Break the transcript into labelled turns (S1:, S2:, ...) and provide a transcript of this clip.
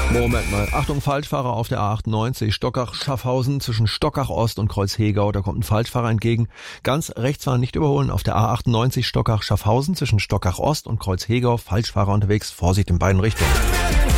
S1: Moment mal. Achtung, Falschfahrer auf der A98, Stockach-Schaffhausen zwischen Stockach Ost und Kreuz-Hegau. Da kommt ein Falschfahrer entgegen. Ganz rechts fahren, nicht überholen. Auf der A98 Stockach-Schaffhausen zwischen Stockach Ost und Kreuz-Hegau. Falschfahrer unterwegs. Vorsicht in beiden Richtungen.